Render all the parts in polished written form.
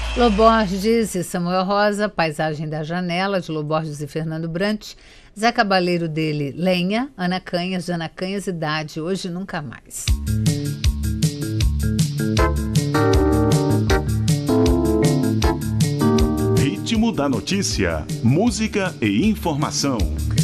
Loborges e Samuel Rosa, Paisagem da Janela, de Loborges e Fernando Brant. Zé Cabaleiro dele, Lenha, Ana Canhas, de Ana Canhas, Idade, Hoje Nunca Mais. Ritmo da notícia, música e informação.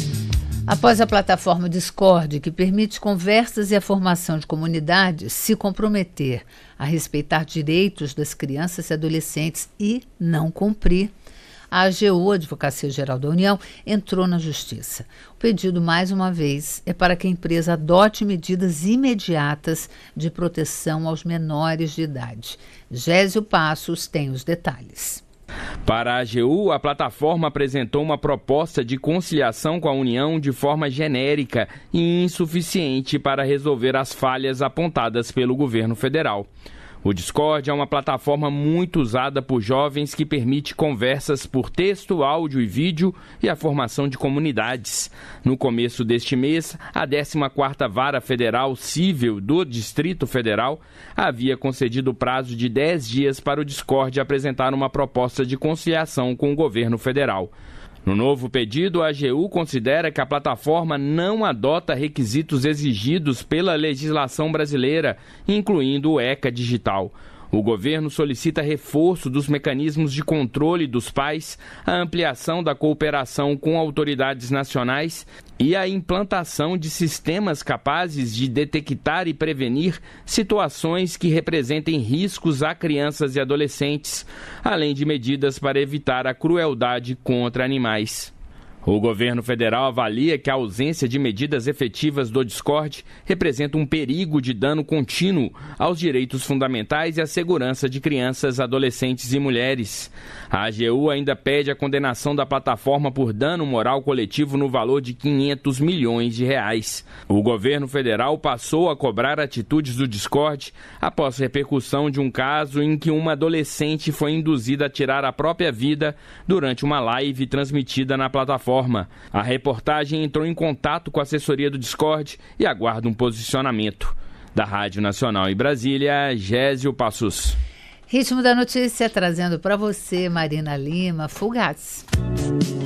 Após a plataforma Discord, que permite conversas e a formação de comunidades, se comprometer a respeitar direitos das crianças e adolescentes e não cumprir, a AGU, Advocacia Geral da União, entrou na Justiça. O pedido, mais uma vez, é para que a empresa adote medidas imediatas de proteção aos menores de idade. Gésio Passos tem os detalhes. Para a AGU, a plataforma apresentou uma proposta de conciliação com a União de forma genérica e insuficiente para resolver as falhas apontadas pelo governo federal. O Discord é uma plataforma muito usada por jovens que permite conversas por texto, áudio e vídeo e a formação de comunidades. No começo deste mês, a 14ª Vara Federal Cível do Distrito Federal havia concedido prazo de 10 dias para o Discord apresentar uma proposta de conciliação com o governo federal. No novo pedido, a AGU considera que a plataforma não adota requisitos exigidos pela legislação brasileira, incluindo o ECA digital. O governo solicita reforço dos mecanismos de controle dos pais, a ampliação da cooperação com autoridades nacionais e a implantação de sistemas capazes de detectar e prevenir situações que representem riscos a crianças e adolescentes, além de medidas para evitar a crueldade contra animais. O governo federal avalia que a ausência de medidas efetivas do Discord representa um perigo de dano contínuo aos direitos fundamentais e à segurança de crianças, adolescentes e mulheres. A AGU ainda pede a condenação da plataforma por dano moral coletivo no valor de R$500 milhões. O governo federal passou a cobrar atitudes do Discord após repercussão de um caso em que uma adolescente foi induzida a tirar a própria vida durante uma live transmitida na plataforma. A reportagem entrou em contato com a assessoria do Discord e aguarda um posicionamento. Da Rádio Nacional em Brasília, Gésio Passos. Ritmo da Notícia trazendo para você, Marina Lima, Fugaz.